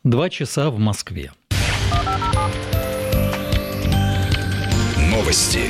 2 часа в Москве. Новости.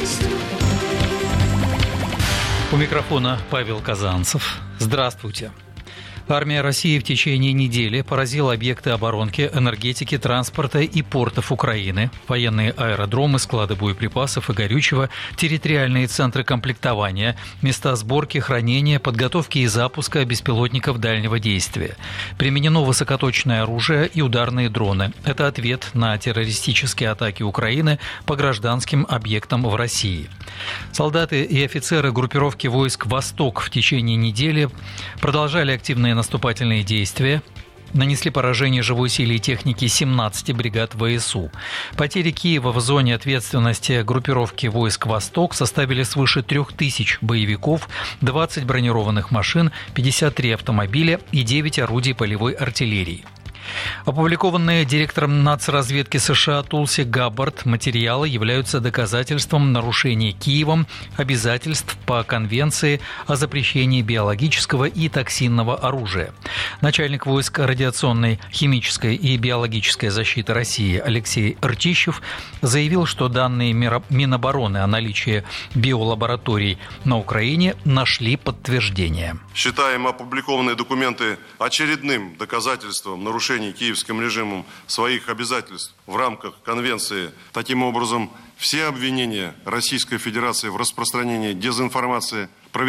У микрофона Павел Казанцев. Здравствуйте. Армия России в течение недели поразила объекты оборонки, энергетики, транспорта и портов Украины, военные аэродромы, склады боеприпасов и горючего, территориальные центры комплектования, места сборки, хранения, подготовки и запуска беспилотников дальнего действия. Применено высокоточное оружие и ударные дроны. Это ответ на террористические атаки Украины по гражданским объектам в России. Солдаты и офицеры группировки войск «Восток» в течение недели продолжали активные наступательные действия, нанесли поражение живой силе и технике 17 бригад ВСУ. Потери Киева в зоне ответственности группировки войск «Восток» составили свыше 3000 боевиков, 20 бронированных машин, 53 автомобиля и 9 орудий полевой артиллерии. Опубликованные директором нацразведки США Тулси Габбард материалы являются доказательством нарушения Киевом обязательств по Конвенции о запрещении биологического и токсинного оружия. Начальник войск радиационной, химической и биологической защиты России Алексей Ртищев заявил, что данные Минобороны о наличии биолабораторий на Украине нашли подтверждение. Считаем опубликованные документы очередным доказательством нарушения киевским режимом своих обязательств в рамках Конвенции. Таким образом, все обвинения Российской Федерации в распространении дезинформации